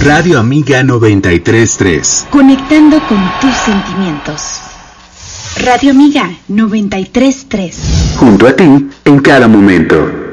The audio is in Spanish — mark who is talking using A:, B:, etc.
A: Radio Amiga 93.3.
B: Conectando con tus sentimientos. Radio Amiga 93.3.
A: Junto a ti en cada momento.